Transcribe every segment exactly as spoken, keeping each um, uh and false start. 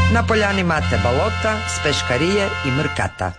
Na poljani Mate Balota, s Peškarije i Mrkata.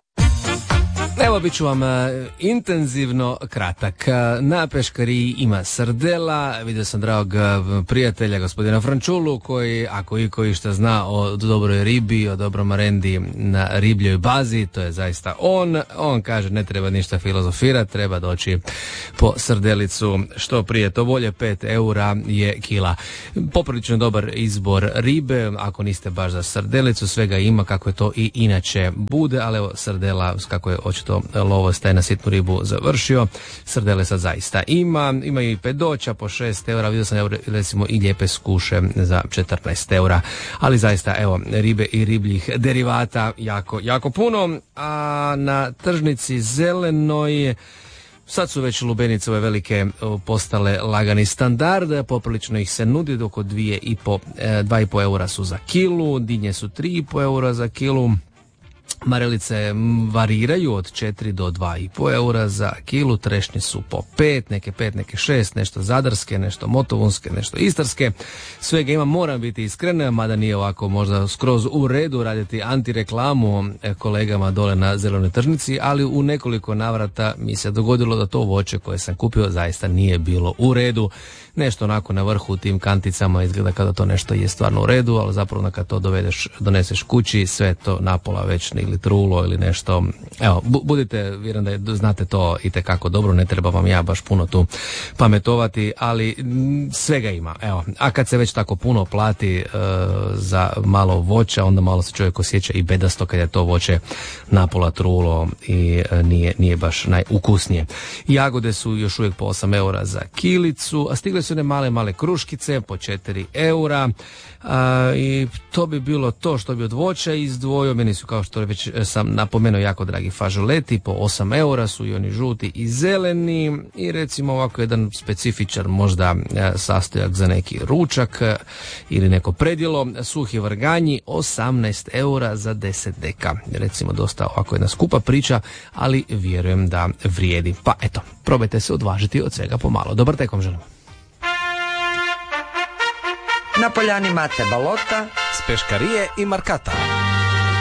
Evo bit ću vam uh, intenzivno kratak. Na Peškariji ima srdela, vidio sam dragog uh, prijatelja gospodina Frančulu koji, ako i koji šta zna o dobroj ribi, o dobrom marendi na ribljoj bazi, to je zaista on. On kaže ne treba ništa filozofirati, treba doći po srdelicu što prije, to bolje, pet eura je kila. Poprilično dobar izbor ribe, ako niste baš za srdelicu, svega ima kako je to i inače bude, ali evo srdela, kako je očito Lovostaje na sitnu ribu završio, srdele sad zaista ima, ima i pedoća po šest eura, vidio sam recimo i lijepe skuše za četrnaest eura, ali zaista evo ribe i ribljih derivata jako, jako puno. A na tržnici zelenoj sad su već lubenice ove velike postale lagani standard, poprilično ih se nudi, do oko dvije i po, dva i po eura su za kilu, dinje su tri i po eura za kilu. Marelice variraju od četiri do dva i po eura za kilu, trešnje su po pet, neke pet, neke šest, nešto zadarske, nešto motovunske, nešto istarske. Svega ima, moram biti iskren, mada nije ovako možda skroz u redu raditi antireklamu kolegama dole na zelenoj tržnici, ali u nekoliko navrata mi se dogodilo da to voće koje sam kupio zaista nije bilo u redu. Nešto onako na vrhu u tim kanticama izgleda kada to nešto je stvarno u redu, ali zapravo kad to dovedeš, doneseš kući, sve to napola već ili trulo ili nešto. Evo, bu, budite, vjerujem da je, znate to itekako dobro, ne treba vam ja baš puno tu pametovati, ali m, svega ima. Evo, a kad se već tako puno plati e, za malo voća, onda malo se čovjek osjeća i bedasto kad je to voće napola trulo i e, nije, nije baš najukusnije. Jagode su još uvijek po osam eura za kilicu, a stigle su one male, male kruškice po četiri eura. A, i to bi bilo to što bi od voća izdvojio. Meni su, kao što već sam napomenuo, jako dragi fažoleti, po osam eura su i oni žuti i zeleni, i recimo ovako jedan specifičan možda sastojak za neki ručak ili neko predjelo, suhi vrganji, osamnaest eura za deset deka. Recimo dosta ovako jedna skupa priča, ali vjerujem da vrijedi. Pa eto, probajte se odvažiti od svega pomalo. Dobar tek vam želim. Na poljani Mate Balota, s Peškarije i Markata.